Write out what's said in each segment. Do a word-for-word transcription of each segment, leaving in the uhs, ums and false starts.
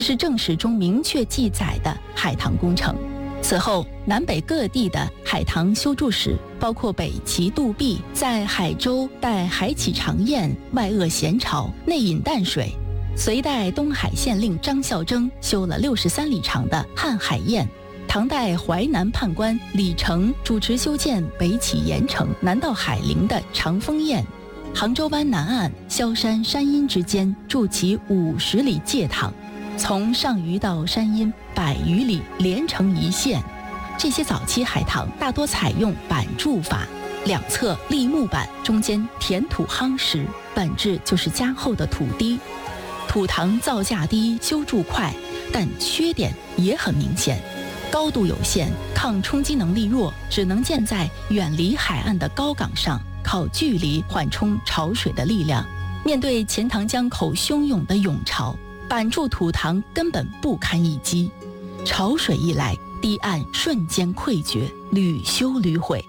是正史中明确记载的海棠工程。此后，南北各地的海棠修筑史，包括北齐杜弼在海州待海起长堰，外扼咸潮，内引淡水；隋代东海县令张孝征修了六十三里长的瀚海堰；唐代淮南判官李成主持修建北起盐城南到海陵的长风堰；杭州湾南岸萧山山阴之间筑起五十里界塘，从上虞到山阴百余里连成一线。这些早期海棠大多采用板筑法，两侧立木板，中间填土夯实，本质就是加厚的土堤。土塘造价低，修筑快，但缺点也很明显：高度有限，抗冲击能力弱，只能建在远离海岸的高岗上，靠距离缓冲潮水的力量。面对钱塘江口汹涌的涌潮，板筑土塘根本不堪一击，潮水一来，堤岸瞬间溃决，屡修屡毁。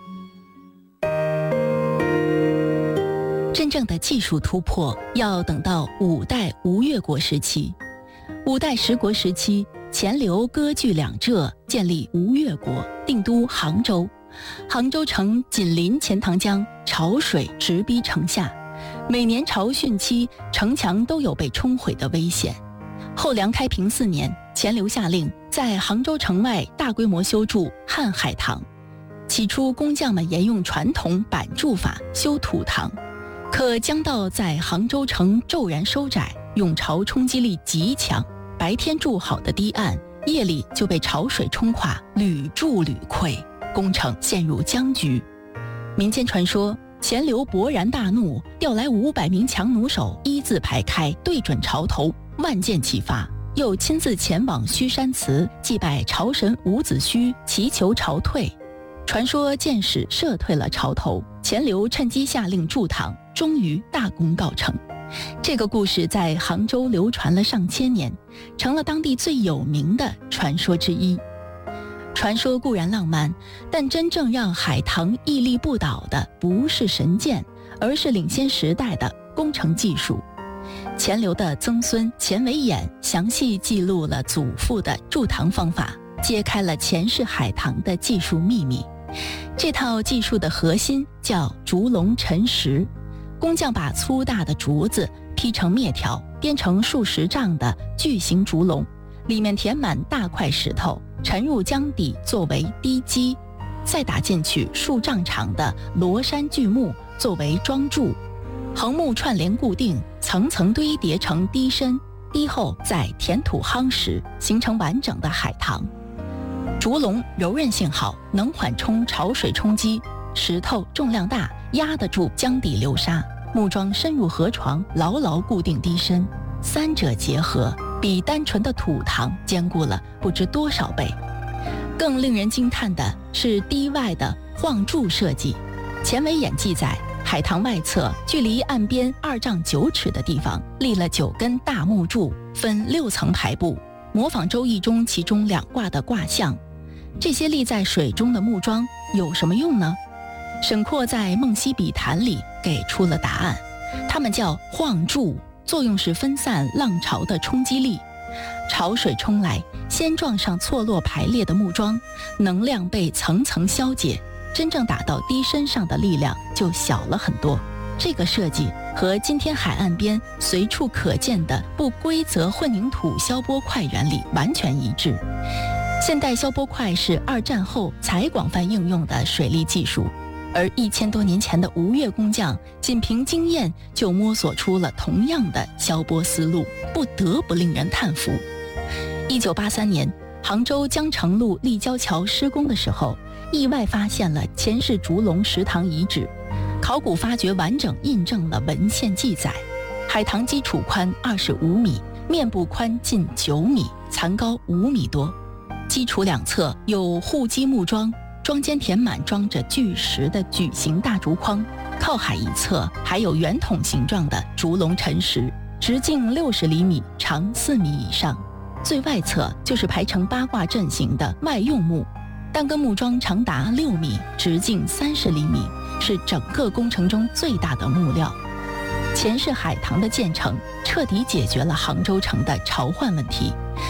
真正的技术突破要等到五代吴越国时期。五代十国时期，钱镠割据两浙，建立吴越国，定都杭州。杭州城紧邻钱塘江，潮水直逼城下，每年潮汛期，城墙都有被冲毁的危险。后梁开平四年，钱镠下令在杭州城外大规模修筑瀚海棠。起初工匠们沿用传统板筑法修土塘，可江道在杭州城骤然收窄，涌潮冲击力极强，白天筑好的堤岸，夜里就被潮水冲垮，屡筑屡溃，工程陷入僵局。民间传说，钱镠勃然大怒，调来五百名强弩手，一字排开，对准潮头，万箭齐发，又亲自前往虚山祠祭拜潮神伍子胥，祈求潮退。传说箭矢射退了潮头，钱镠趁机下令筑塘，终于大功告成。这个故事在杭州流传了上千年，成了当地最有名的传说之一。传说固然浪漫，但真正让海棠屹立不倒的不是神箭，而是领先时代的工程技术。钱镠的曾孙钱维演详细记录了祖父的筑塘方法，揭开了钱氏海棠的技术秘密。这套技术的核心叫竹笼沉石，工匠把粗大的竹子劈成篾条，编成数十丈的巨型竹笼，里面填满大块石头，沉入江底作为堤基，再打进去数丈长的罗山巨木作为桩柱，横木串联固定，层层堆叠成堤身，堤后再填土夯实，形成完整的海棠。竹笼柔韧性好，能缓冲潮水冲击，石头重量大，压得住江底流沙，木桩深入河床，牢牢固定堤身，三者结合，比单纯的土塘坚固了不知多少倍。更令人惊叹的是堤外的晃柱设计。钱维演记载，海棠外侧距离岸边二丈九尺的地方立了九根大木柱，分六层排布，模仿周易中其中两卦的卦象。这些立在水中的木桩有什么用呢？沈括在《梦溪笔谈》里给出了答案，它们叫晃柱，作用是分散浪潮的冲击力。潮水冲来，先撞上错落排列的木桩，能量被层层消解，真正打到堤身上的力量就小了很多。这个设计和今天海岸边随处可见的不规则混凝土消波块原理完全一致。现代消波块是二战后才广泛应用的水利技术，而一千多年前的吴越工匠仅凭经验就摸索出了同样的消波思路，不得不令人叹服。一九八三年，杭州江城路立交桥施工的时候，意外发现了钱氏竹笼石塘遗址，考古发掘完整印证了文献记载。海棠基础宽二十五米，面部宽近九米，残高五米多。基础两侧有护基木桩，桩间填满装着巨石的矩形大竹筐，靠海一侧还有圆筒形状的竹笼沉石，直径六十厘米，长四米以上。最外侧就是排成八卦阵形的外用木，单根木桩长达六米，直径三十厘米，是整个工程中最大的木料。钱氏海棠的建成彻底解决了杭州城的潮患问题，